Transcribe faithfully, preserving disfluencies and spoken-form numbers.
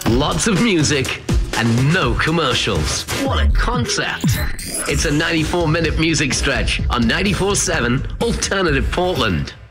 Lots of music and no commercials. What a concept. It's a ninety-four minute music stretch on ninety-four seven Alternative Portland.